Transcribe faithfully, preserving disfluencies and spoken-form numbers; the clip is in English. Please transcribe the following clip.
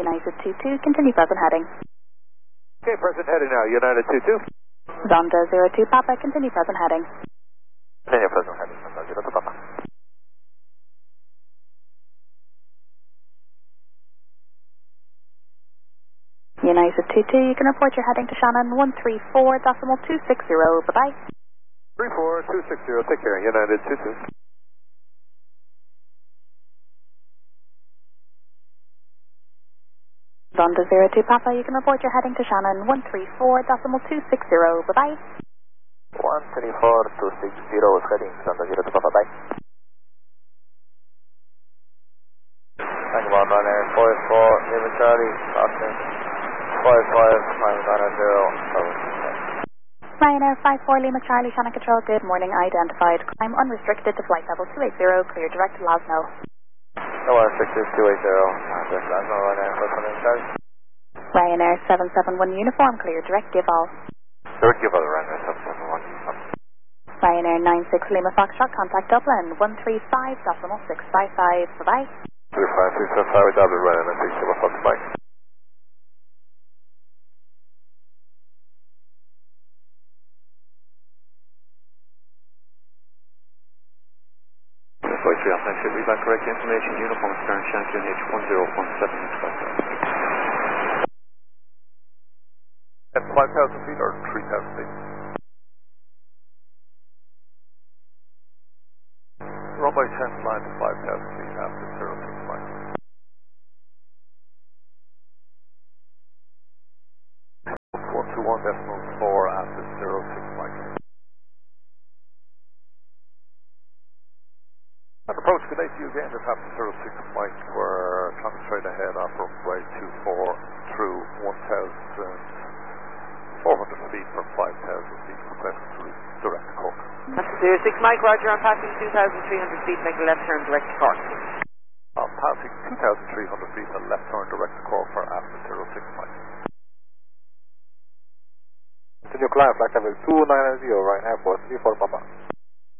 United two two, continue present heading. Okay, present heading now, United two two. Zonda zero two Papa, continue present heading. Continue present heading, Zonda zero two Papa. United two two, you can report your heading to Shannon one three four decimal two six zero, bye-bye. three four two six zero, take care, United two two. Zonda zero two Papa, you can report your heading to Shannon one three four decimal two six zero, bye-bye. one three four two six zero is heading, Zonda zero two Papa, bye. Thank you, Ryanair four four, Lima Charlie, Austin, five five, nine nine zero, Ryanair five four Lima Charlie, Shannon Control, good morning, identified. Climb unrestricted to flight level two eight zero, clear direct to Lasno. No one six two eight zero, direct to Lasno, Ryanair five four Lima Charlie. Ryanair seven seven one uniform, clear direct give all. Direct give all, Ryanair seven seven one. Ryanair nine six Lima Foxtrot, contact Dublin one three five decimal six five five, bye-bye. three five six seven five, Dublin, Ryanair six Lima Fox, bye. Flight three Alpha, should read back correct information, uniform stern, Shannon H one zero one seven five zero. At five thousand feet or three thousand feet? Runway ten line to five thousand feet after zero six Mike. one two one decimal four after zero six Mike. And approach, good day to you again, just after zero six Mike, we're coming straight ahead off runway two four through one thousand four hundred feet for five thousand feet, request to direct to Cork. After zero six Mike, Roger, I'm passing two thousand three hundred feet, make a left turn direct to Cork. I'm passing two thousand three hundred feet, a left turn direct to Cork for after zero six Mike. Continue climb, flight level two nine zero, right now for three four Papa.